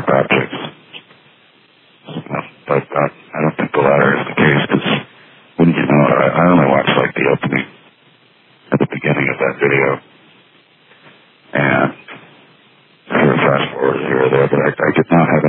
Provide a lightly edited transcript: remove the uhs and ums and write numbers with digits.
objects. But I don't think the latter is the case, because, wouldn't you know, I only watched like the opening at the beginning of that video, and I heard fast forward here or there, but I did not have